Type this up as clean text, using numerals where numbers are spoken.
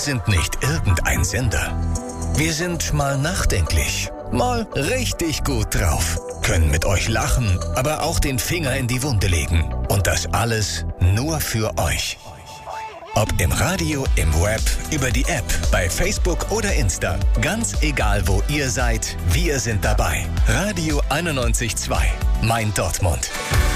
sind nicht irgendein Sender. Wir sind mal nachdenklich, mal richtig gut drauf, können mit euch lachen, aber auch den Finger in die Wunde legen. Und das alles nur für euch. Ob im Radio, im Web, über die App, bei Facebook oder Insta. Ganz egal, wo ihr seid, wir sind dabei. Radio 91.2, mein Dortmund.